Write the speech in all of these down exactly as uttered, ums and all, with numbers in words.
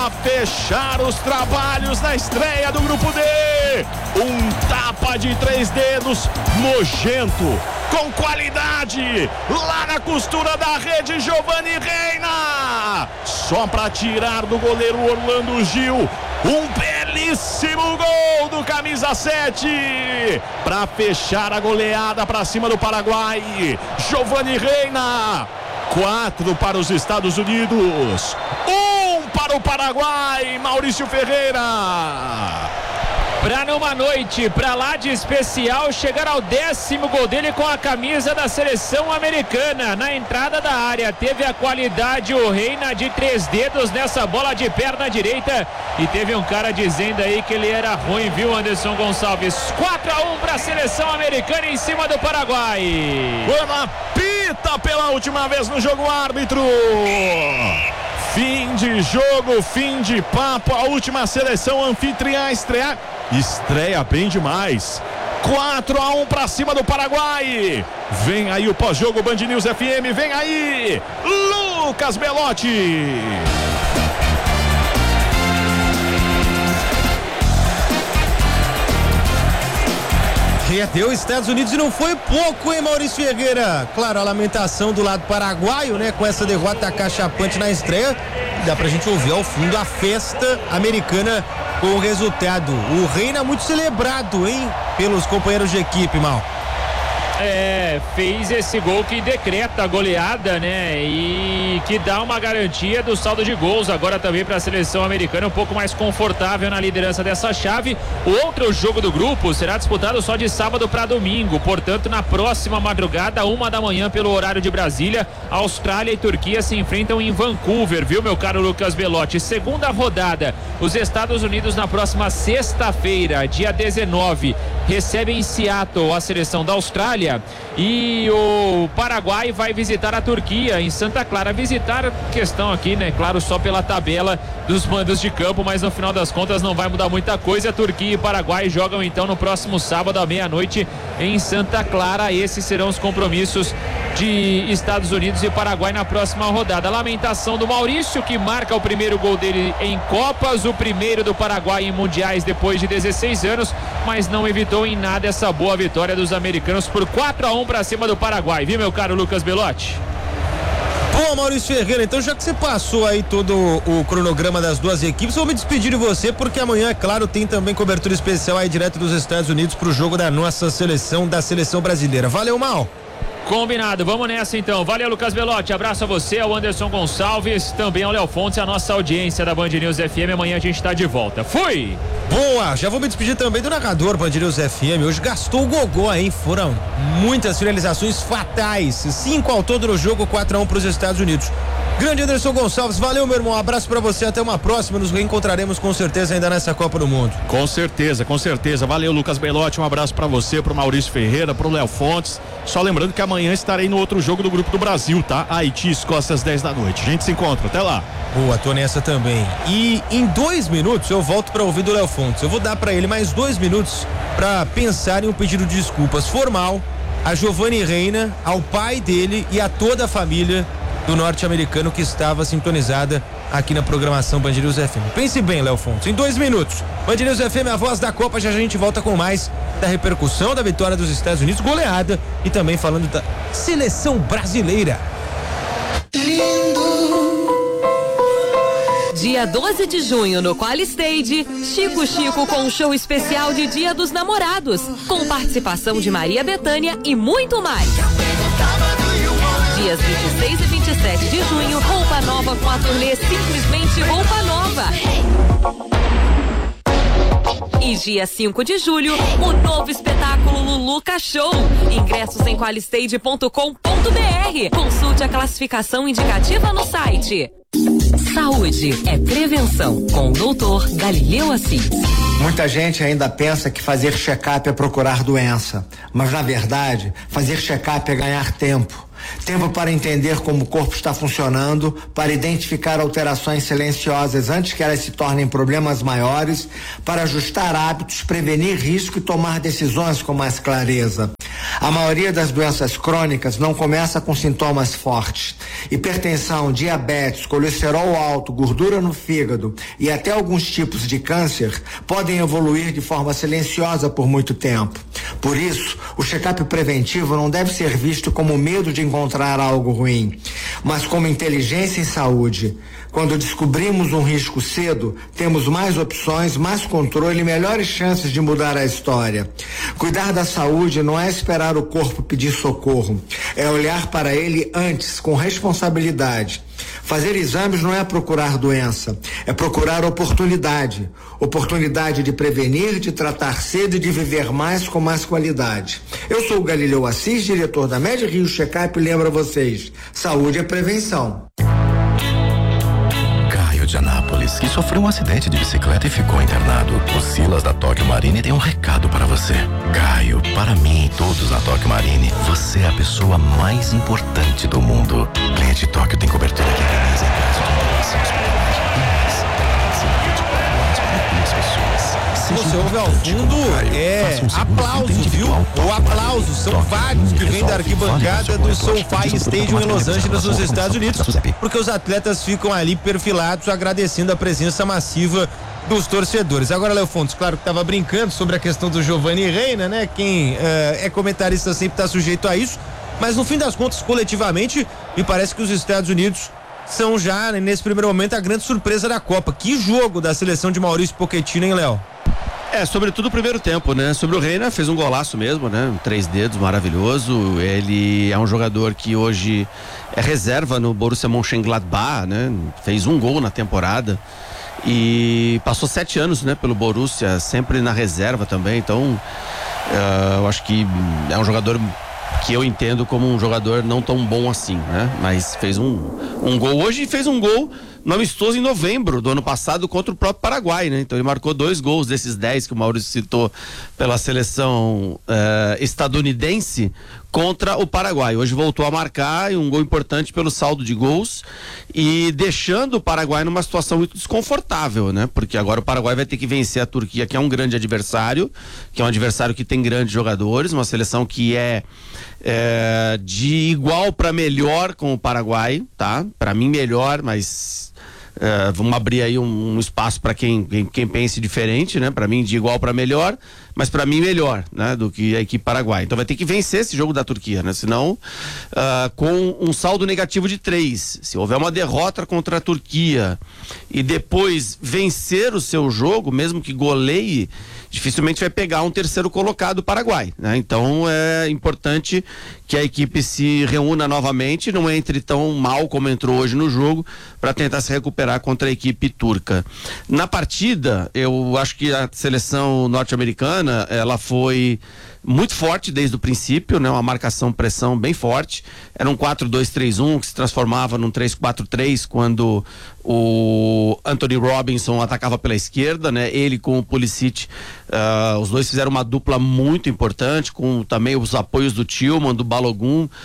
para fechar os trabalhos na estreia do Grupo D. Um tapa de três dedos nojento, com qualidade, lá na costura da rede, Giovani Reina, só para tirar do goleiro Orlando Gil. Um belíssimo gol do camisa sete para fechar a goleada para cima do Paraguai. Giovani Reina, quatro para os Estados Unidos, um para o Paraguai. Maurício Ferreira. Pra numa noite pra lá de especial chegar ao décimo gol dele com a camisa da seleção americana. Na entrada da área teve a qualidade o Reina de três dedos nessa bola de perna direita, e teve um cara dizendo aí que ele era ruim, viu, Anderson Gonçalves? quatro a um pra seleção americana em cima do Paraguai. Bola pita pela última vez no jogo, árbitro. Fim de jogo, fim de papo. A última seleção anfitriã a estrear. Estreia bem demais. quatro a um para cima do Paraguai. Vem aí o pós-jogo Band News F M. Vem aí Lucas Belotti. Perdeu Estados Unidos e não foi pouco, hein, Maurício Ferreira? Claro, a lamentação do lado paraguaio, né, com essa derrota acachapante na estreia. Dá pra gente ouvir ao fundo a festa americana com o resultado. O Reina muito celebrado, hein, pelos companheiros de equipe, Mal. É, fez esse gol que decreta a goleada, né? E que dá uma garantia do saldo de gols agora também para a seleção americana, um pouco mais confortável na liderança dessa chave. O outro jogo do grupo será disputado só de sábado para domingo, portanto, na próxima madrugada, uma da manhã, pelo horário de Brasília, Austrália e Turquia se enfrentam em Vancouver, viu, meu caro Lucas Belotti? Segunda rodada, os Estados Unidos na próxima sexta-feira, dia dezenove, recebem em Seattle a seleção da Austrália. E o Paraguai vai visitar a Turquia em Santa Clara. Visitar, questão aqui, né? Claro, só pela tabela dos mandos de campo, mas no final das contas não vai mudar muita coisa. Turquia e Paraguai jogam então no próximo sábado à meia-noite em Santa Clara. Esses serão os compromissos de Estados Unidos e Paraguai na próxima rodada. Lamentação do Maurício, que marca o primeiro gol dele em Copas, o primeiro do Paraguai em mundiais depois de dezesseis anos, mas não evitou em nada essa boa vitória dos americanos por quatro a um para cima do Paraguai, viu, meu caro Lucas Belotti? Bom, Maurício Ferreira, então já que você passou aí todo o cronograma das duas equipes, vou me despedir de você, porque amanhã, é claro, tem também cobertura especial aí direto dos Estados Unidos pro jogo da nossa seleção, da seleção brasileira. Valeu, Mal! Combinado, vamos nessa então. Valeu, Lucas Belotti, abraço a você, ao Anderson Gonçalves, também ao Léo Fontes, a nossa audiência da Band News F M. Amanhã a gente tá de volta. Fui! Boa, já vou me despedir também do narrador Band News F M. Hoje gastou o gogó, hein? Foram muitas finalizações fatais. Cinco ao todo no jogo, quatro a um para os Estados Unidos. Grande Anderson Gonçalves, valeu, meu irmão, um abraço pra você, até uma próxima, nos reencontraremos com certeza ainda nessa Copa do Mundo. Com certeza, com certeza, valeu, Lucas Belotti, um abraço pra você, pro Maurício Ferreira, pro Léo Fontes, só lembrando que amanhã estarei no outro jogo do Grupo do Brasil, tá? Haiti e Escócia às dez da noite, a gente se encontra, até lá. Boa, tô nessa também. E em dois minutos eu volto pra ouvir do Léo Fontes, eu vou dar pra ele mais dois minutos pra pensar em um pedido de desculpas formal a Giovani Reina, ao pai dele e a toda a família do norte-americano que estava sintonizada aqui na programação Band News F M. Pense bem, Léo Fontes, em dois minutos. Band News F M, a voz da Copa, já a gente volta com mais da repercussão da vitória dos Estados Unidos, goleada, e também falando da seleção brasileira. Dia doze de junho no Qualistage, Chico Chico com um show especial de Dia dos Namorados, com participação de Maria Bethânia e muito mais. Dias vinte e seis e vinte e sete de junho, roupa nova com a turnê Simplesmente Roupa Nova. E dia cinco de julho, o novo espetáculo Luluca Show. Ingressos em qualistage ponto com ponto br. Consulte a classificação indicativa no site. Saúde é prevenção, com o doutor Galileu Assis. Muita gente ainda pensa que fazer check-up é procurar doença, mas na verdade, fazer check-up é ganhar tempo. Tempo para entender como o corpo está funcionando, para identificar alterações silenciosas antes que elas se tornem problemas maiores, para ajustar hábitos, prevenir risco e tomar decisões com mais clareza. A maioria das doenças crônicas não começa com sintomas fortes. Hipertensão, diabetes, colesterol alto, gordura no fígado e até alguns tipos de câncer podem evoluir de forma silenciosa por muito tempo. Por isso, o check-up preventivo não deve ser visto como medo de encontrar algo ruim, mas como inteligência em saúde. Quando descobrimos um risco cedo, temos mais opções, mais controle e melhores chances de mudar a história. Cuidar da saúde não é esperar o corpo pedir socorro, é olhar para ele antes, com responsabilidade. Fazer exames não é procurar doença, é procurar oportunidade. Oportunidade de prevenir, de tratar cedo e de viver mais com mais qualidade. Eu sou o Galileu Assis, diretor da Med Rio Check-up, e lembro a vocês, saúde é prevenção. De Anápolis, que sofreu um acidente de bicicleta e ficou internado. O Silas da Tóquio Marine tem um recado para você. Caio, para mim e todos na Tóquio Marine, você é a pessoa mais importante do mundo. Cliente Tóquio tem cobertura que indeniza em caso de internação hospitalar e mais. vinte e quatro horas para duas pessoas. Você ouve ao fundo, é aplauso, viu? O aplauso, são vários que vêm da arquibancada do SoFi Stadium em Los Angeles, nos Estados Unidos, porque os atletas ficam ali perfilados, agradecendo a presença massiva dos torcedores. Agora, Léo Fontes, claro que estava brincando sobre a questão do Giovanni Reina, né? Quem uh, é comentarista sempre está sujeito a isso, mas no fim das contas, coletivamente, me parece que os Estados Unidos são já, nesse primeiro momento, a grande surpresa da Copa. Que jogo da seleção de Maurício Pochettino, hein, Léo? É, sobretudo o primeiro tempo, né? Sobre o Reina, fez um golaço mesmo, né? Três dedos, maravilhoso. Ele é um jogador que hoje é reserva no Borussia Mönchengladbach, né? Fez um gol na temporada e passou sete anos, né? Pelo Borussia, sempre na reserva também. Então, uh, eu acho que é um jogador que eu entendo como um jogador não tão bom assim, né? Mas fez um, um gol hoje e fez um gol no amistoso em novembro do ano passado contra o próprio Paraguai, né? Então ele marcou dois gols desses dez que o Maurício citou pela seleção uh, estadunidense contra o Paraguai. Hoje voltou a marcar um gol importante pelo saldo de gols e deixando o Paraguai numa situação muito desconfortável, né? Porque agora o Paraguai vai ter que vencer a Turquia, que é um grande adversário, que é um adversário que tem grandes jogadores, uma seleção que é, é de igual para melhor com o Paraguai, tá? Para mim melhor, mas Uh, vamos abrir aí um, um espaço para quem, quem, quem pense diferente, né? Para mim de igual para melhor, mas para mim melhor, né? Do que a equipe paraguaia. Então vai ter que vencer esse jogo da Turquia, né? Senão, uh, com um saldo negativo de três, se houver uma derrota contra a Turquia e depois vencer o seu jogo, mesmo que goleie, dificilmente vai pegar um terceiro colocado Paraguai, né? Então é importante que a equipe se reúna novamente, não entre tão mal como entrou hoje no jogo, para tentar se recuperar contra a equipe turca. Na partida, eu acho que a seleção norte-americana, ela foi muito forte desde o princípio, né? Uma marcação-pressão bem forte. Era um quatro dois três um que se transformava num três quatro três quando o Anthony Robinson atacava pela esquerda, né? Ele com o Pulisic, uh, os dois fizeram uma dupla muito importante, com também os apoios do Tillman, do Balogun, uh,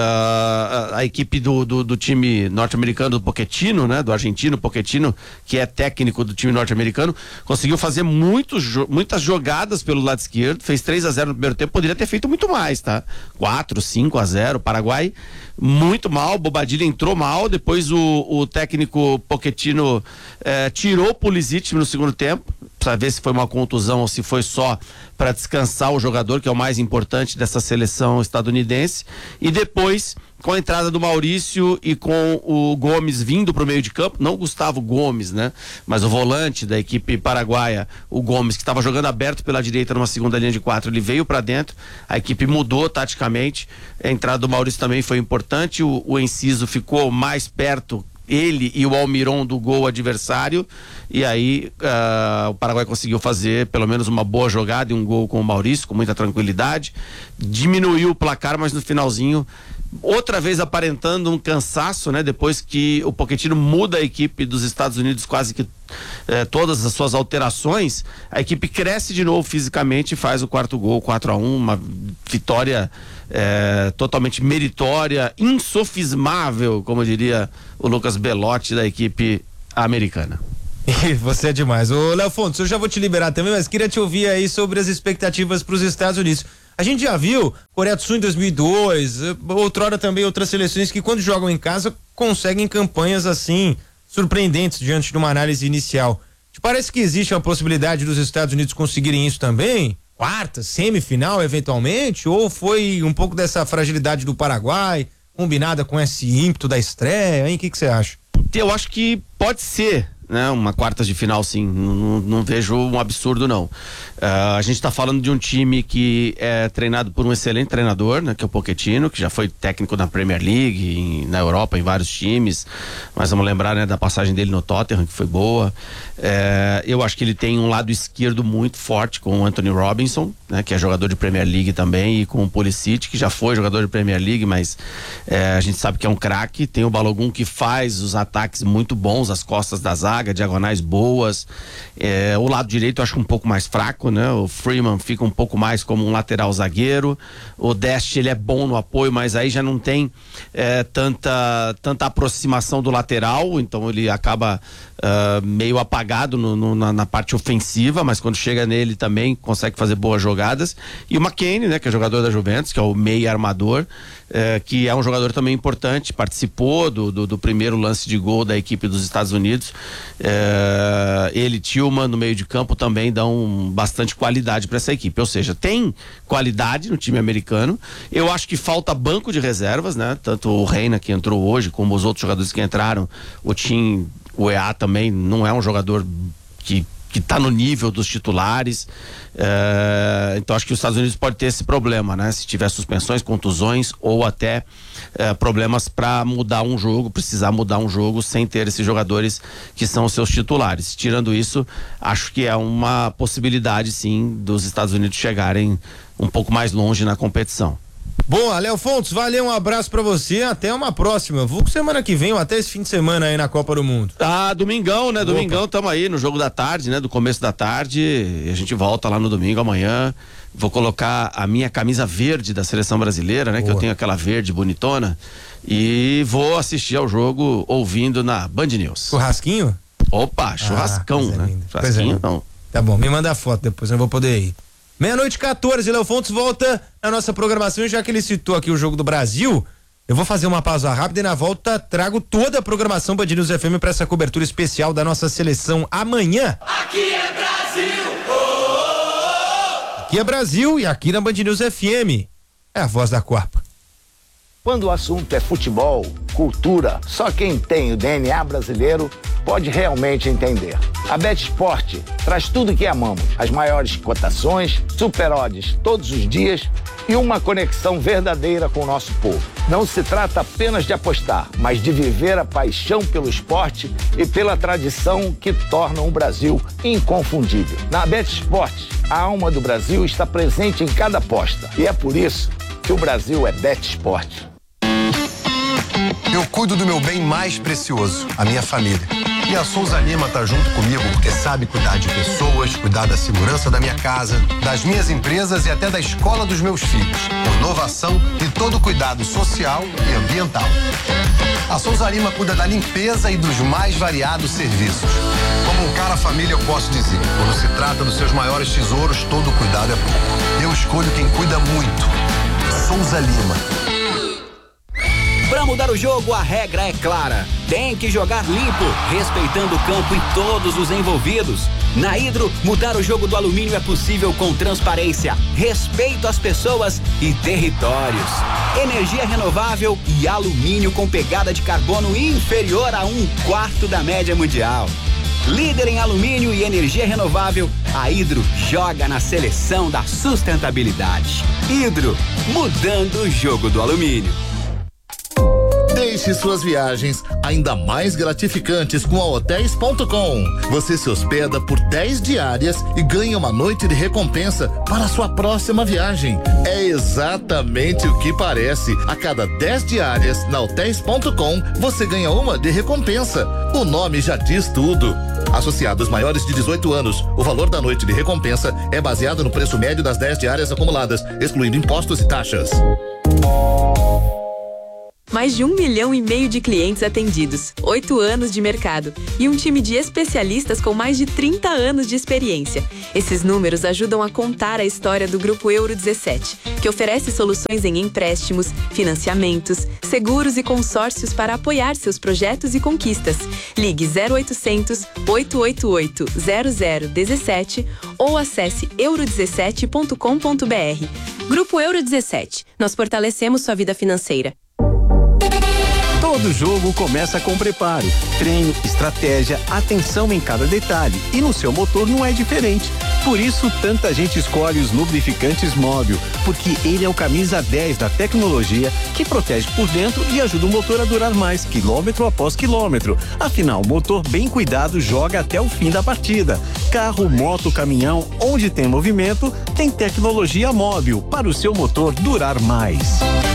a, a equipe do, do, do time norte-americano, do Pochettino, né? Do argentino Pochettino, que é técnico do time norte-americano, conseguiu fazer muitos, muitas jogadas pelo lado esquerdo, fez três a zero no primeiro tempo, poderia ter feito muito mais, tá? quatro, cinco a zero, Paraguai muito mal, Bobadilla entrou mal, depois o, o técnico Pochettino eh, tirou o Pulisic no segundo tempo, para ver se foi uma contusão ou se foi só para descansar o jogador, que é o mais importante dessa seleção estadunidense, e depois com a entrada do Maurício e com o Gomes vindo para o meio de campo, não o Gustavo Gomes, né? Mas o volante da equipe paraguaia, o Gomes, que estava jogando aberto pela direita numa segunda linha de quatro, ele veio para dentro, a equipe mudou taticamente, a entrada do Maurício também foi importante, o, o Enciso ficou mais perto, ele e o Almiron, do gol adversário, e aí uh, o Paraguai conseguiu fazer pelo menos uma boa jogada e um gol com o Maurício, com muita tranquilidade, diminuiu o placar, mas no finalzinho outra vez aparentando um cansaço, né? Depois que o Pochettino muda a equipe dos Estados Unidos, quase que eh, todas as suas alterações, a equipe cresce de novo fisicamente e faz o quarto gol, quatro a um, uma vitória eh, totalmente meritória, insofismável, como diria o Lucas Belotti, da equipe americana. E você é demais. Ô, Léo Fontes, eu já vou te liberar também, mas queria te ouvir aí sobre as expectativas para os Estados Unidos. A gente já viu Coreia do Sul em dois mil e dois, outrora também outras seleções que quando jogam em casa conseguem campanhas assim surpreendentes diante de uma análise inicial. Te parece que existe uma possibilidade dos Estados Unidos conseguirem isso também? Quarta, semifinal eventualmente? Ou foi um pouco dessa fragilidade do Paraguai combinada com esse ímpeto da estreia, hein? O que que você acha? Eu acho que pode ser, né? Uma quartas de final, sim. Não, não vejo um absurdo, não. Uh, a gente está falando de um time que é treinado por um excelente treinador, né? Que é o Pochettino, que já foi técnico na Premier League, em, na Europa, em vários times. Mas vamos lembrar, né, da passagem dele no Tottenham, que foi boa. É, eu acho que ele tem um lado esquerdo muito forte com o Anthony Robinson, né, que é jogador de Premier League também, e com o Pulisic, que já foi jogador de Premier League, mas é, a gente sabe que é um craque. Tem o Balogun, que faz os ataques muito bons, as costas da zaga, diagonais boas. É, o lado direito eu acho um pouco mais fraco, né? O Freeman fica um pouco mais como um lateral zagueiro. O Dest, ele é bom no apoio, mas aí já não tem é, tanta, tanta aproximação do lateral, então ele acaba Uh, meio apagado no, no, na, na parte ofensiva, mas quando chega nele também consegue fazer boas jogadas. E o McKennie, né, que é jogador da Juventus, que é o meio armador, uh, que é um jogador também importante, participou do, do, do primeiro lance de gol da equipe dos Estados Unidos. Uh, ele, Tillman, no meio de campo também dão bastante qualidade para essa equipe, ou seja, tem qualidade no time americano. Eu acho que falta banco de reservas, né, tanto o Reina, que entrou hoje, como os outros jogadores que entraram. O Tim, o E A também não é um jogador que que está no nível dos titulares, é, então acho que os Estados Unidos pode ter esse problema, né? Se tiver suspensões, contusões ou até é, problemas para mudar um jogo, precisar mudar um jogo sem ter esses jogadores que são os seus titulares. Tirando isso, acho que é uma possibilidade, sim, dos Estados Unidos chegarem um pouco mais longe na competição. Boa, Léo Fontes, valeu, um abraço pra você, até uma próxima. Vou semana que vem ou até esse fim de semana aí na Copa do Mundo. Ah, domingão, né? Opa. Domingão, tamo aí no jogo da tarde, né? Do começo da tarde, e a gente volta lá no domingo amanhã. Vou colocar a minha camisa verde da seleção brasileira, né? Boa. Que eu tenho aquela verde bonitona, e vou assistir ao jogo ouvindo na Band News. Churrasquinho? Opa, churrascão, ah, né? Linda. Churrasquinho não. Tá bom, me manda a foto depois, eu não vou poder ir. Meia-noite quatorze, Léo Fontes volta na nossa programação, já que ele citou aqui o jogo do Brasil, eu vou fazer uma pausa rápida e na volta trago toda a programação Band News F M para essa cobertura especial da nossa seleção amanhã. Aqui é Brasil! Oh, oh, oh. Aqui é Brasil e aqui na Band News F M é a voz da Copa. Quando o assunto é futebol, cultura, só quem tem o D N A brasileiro pode realmente entender. A BetSport traz tudo que amamos, as maiores cotações, super odds todos os dias e uma conexão verdadeira com o nosso povo. Não se trata apenas de apostar, mas de viver a paixão pelo esporte e pela tradição que tornam o Brasil inconfundível. Na BetSport, a alma do Brasil está presente em cada aposta e é por isso que o Brasil é BetSport. Eu cuido do meu bem mais precioso, a minha família. E a Souza Lima tá junto comigo porque sabe cuidar de pessoas, cuidar da segurança da minha casa, das minhas empresas e até da escola dos meus filhos. Inovação e todo cuidado social e ambiental. A Souza Lima cuida da limpeza e dos mais variados serviços. Como um cara família, eu posso dizer, quando se trata dos seus maiores tesouros, todo cuidado é pouco. Eu escolho quem cuida muito. Souza Lima. Para mudar o jogo, a regra é clara. Tem que jogar limpo, respeitando o campo e todos os envolvidos. Na Hidro, mudar o jogo do alumínio é possível com transparência, respeito às pessoas e territórios. Energia renovável e alumínio com pegada de carbono inferior a um quarto da média mundial. Líder em alumínio e energia renovável, a Hidro joga na seleção da sustentabilidade. Hidro, mudando o jogo do alumínio. Deixe suas viagens ainda mais gratificantes com a hotéis ponto com. Você se hospeda por dez diárias e ganha uma noite de recompensa para a sua próxima viagem. É exatamente o que parece. A cada dez diárias na hotéis ponto com, você ganha uma de recompensa. O nome já diz tudo. Associados maiores de dezoito anos, o valor da noite de recompensa é baseado no preço médio das dez diárias acumuladas, excluindo impostos e taxas. Mais de um milhão e meio de clientes atendidos, oito anos de mercado e um time de especialistas com mais de trinta anos de experiência. Esses números ajudam a contar a história do Grupo Euro dezessete, que oferece soluções em empréstimos, financiamentos, seguros e consórcios para apoiar seus projetos e conquistas. Ligue zero oitocentos, oito oito oito, zero zero um sete ou acesse euro dezessete ponto com ponto br. Grupo Euro dezessete. Nós fortalecemos sua vida financeira. Todo jogo começa com preparo, treino, estratégia, atenção em cada detalhe. E no seu motor não é diferente. Por isso, tanta gente escolhe os lubrificantes Móbil, porque ele é o camisa dez da tecnologia que protege por dentro e ajuda o motor a durar mais, quilômetro após quilômetro. Afinal, motor bem cuidado joga até o fim da partida. Carro, moto, caminhão, onde tem movimento, tem tecnologia Móbil para o seu motor durar mais.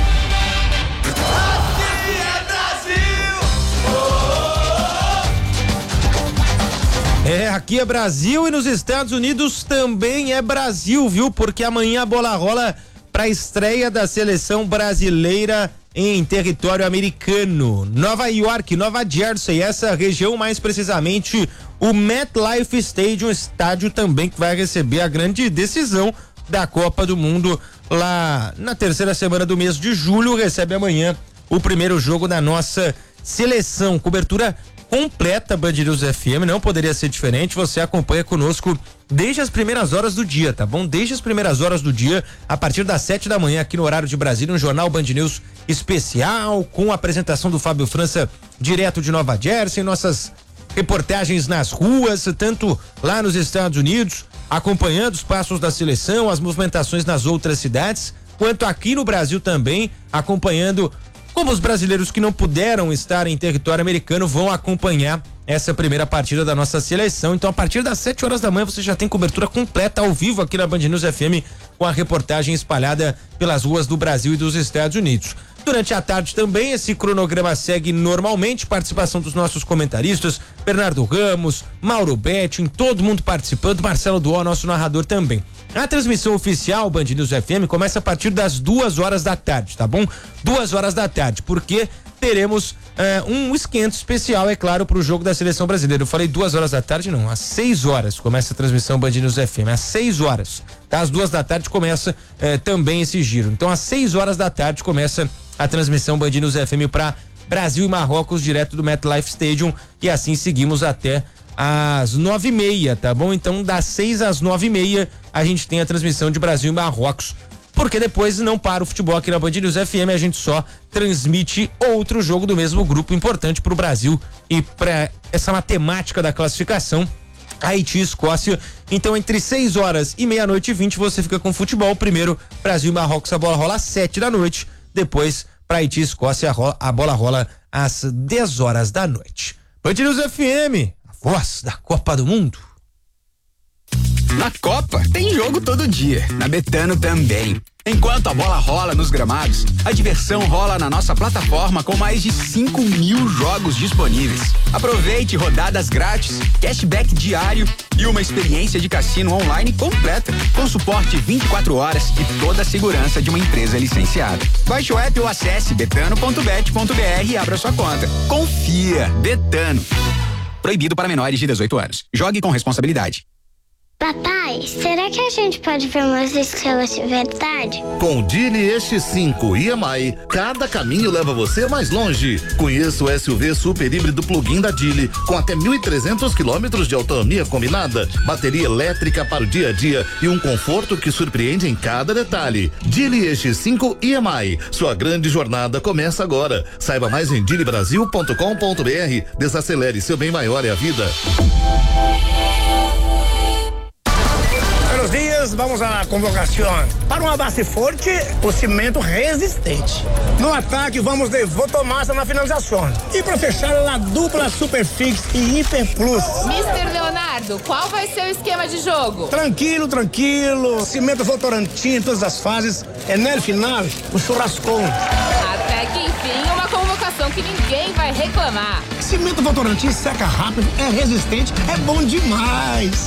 É, aqui é Brasil e nos Estados Unidos também é Brasil, viu? Porque amanhã a bola rola para a estreia da seleção brasileira em território americano. Nova York, Nova Jersey, essa região, mais precisamente o MetLife Stadium, estádio também que vai receber a grande decisão da Copa do Mundo lá na terceira semana do mês de julho. Recebe amanhã o primeiro jogo da nossa seleção. Cobertura completa Band News F M, não poderia ser diferente. Você acompanha conosco desde as primeiras horas do dia, tá bom? Desde as primeiras horas do dia, a partir das sete da manhã, aqui no horário de Brasília, um jornal Band News especial, com a apresentação do Fábio França, direto de Nova Jersey, nossas reportagens nas ruas, tanto lá nos Estados Unidos, acompanhando os passos da seleção, as movimentações nas outras cidades, quanto aqui no Brasil também, acompanhando como os brasileiros que não puderam estar em território americano vão acompanhar essa primeira partida da nossa seleção. Então, a partir das sete horas da manhã, você já tem cobertura completa ao vivo aqui na Band News F M, com a reportagem espalhada pelas ruas do Brasil e dos Estados Unidos. Durante a tarde também, esse cronograma segue normalmente, participação dos nossos comentaristas, Bernardo Ramos, Mauro Betting, todo mundo participando, Marcelo Duó, nosso narrador também. A transmissão oficial Band News F M começa a partir das duas horas da tarde, tá bom? Duas horas da tarde, porque teremos uh, um esquento especial, é claro, para o jogo da seleção brasileira. Eu falei duas horas da tarde, não, às seis horas começa a transmissão Band News F M, às seis horas, tá? Às duas da tarde começa uh, também esse giro. Então, às seis horas da tarde começa a transmissão Band News F M para Brasil e Marrocos, direto do MetLife Stadium, e assim seguimos até às nove e meia, tá bom? Então, das seis às nove e meia, a gente tem a transmissão de Brasil e Marrocos, porque depois não para o futebol aqui na Band News F M, a gente só transmite outro jogo do mesmo grupo importante para o Brasil e para essa matemática da classificação, Haiti e Escócia. Então, entre seis horas e meia-noite e vinte, você fica com futebol. Primeiro, Brasil e Marrocos, a bola rola às sete da noite. Depois, para Haiti e Escócia, a bola rola às dez horas da noite. Band News F M, a voz da Copa do Mundo. Na Copa tem jogo todo dia, na Betano também. Enquanto a bola rola nos gramados, a diversão rola na nossa plataforma com mais de cinco mil jogos disponíveis. Aproveite rodadas grátis, cashback diário e uma experiência de cassino online completa, com suporte vinte e quatro horas e toda a segurança de uma empresa licenciada. Baixe o app ou acesse betano ponto bet ponto br e abra sua conta. Confia, Betano. Proibido para menores de dezoito anos. Jogue com responsabilidade. Papai, será que a gente pode ver umas estrelas de verdade? Com o Dili E X cinco e M I, cada caminho leva você mais longe. Conheça o S U V super híbrido plug-in da Dili, com até mil e trezentos quilômetros de autonomia combinada, bateria elétrica para o dia a dia e um conforto que surpreende em cada detalhe. Dili E X cinco e M I, sua grande jornada começa agora. Saiba mais em dili brasil ponto com ponto br. Desacelere, seu bem maior é a vida. Buenos días, vamos a la convocación. Para uma base forte, o cimento resistente. No ataque, vamos de Votomassa na finalização. E para fechar, a dupla Superfix e Hiper Plus. mister Leonardo, qual vai ser o esquema de jogo? Tranquilo, tranquilo. Cimento Votorantim em todas as fases. É no final, o churrascão. Até que enfim, uma convocação que ninguém vai reclamar. Cimento Votorantim seca rápido, é resistente, é bom demais.